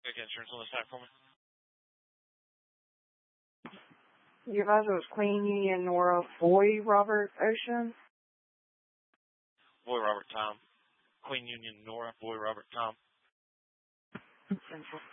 Quick insurance on the side for me. Your advisor was Queen Union Nora Boy Robert Ocean. Boy Robert Tom. Queen Union Nora Boy Robert Tom. Central.